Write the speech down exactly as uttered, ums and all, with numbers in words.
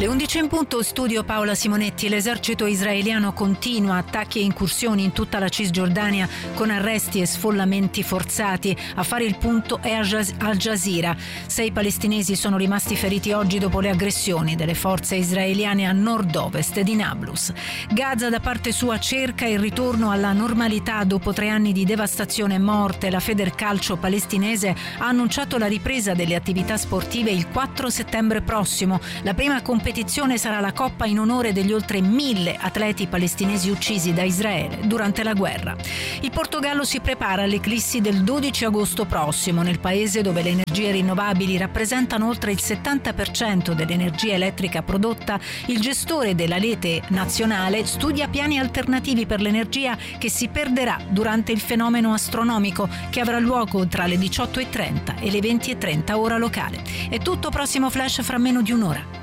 Le undici in punto, studio Paola Simonetti. L'esercito israeliano continua attacchi e incursioni in tutta la Cisgiordania con arresti e sfollamenti forzati. A fare il punto è Al Jazeera. Sei palestinesi sono rimasti feriti oggi dopo le aggressioni delle forze israeliane a nord-ovest di Nablus. Gaza da parte sua cerca il ritorno alla normalità dopo tre anni di devastazione e morte. La Federcalcio palestinese ha annunciato la ripresa delle attività sportive il quattro settembre prossimo. La prima competizione sarà la Coppa in onore degli oltre mille atleti palestinesi uccisi da Israele durante la guerra. Il Portogallo si prepara all'eclissi del dodici agosto prossimo. Nel paese, dove le energie rinnovabili rappresentano oltre il settanta per cento dell'energia elettrica prodotta, il gestore della rete nazionale studia piani alternativi per l'energia che si perderà durante il fenomeno astronomico che avrà luogo tra le diciotto e trenta e le venti e trenta ora locale. È tutto, prossimo flash fra meno di un'ora.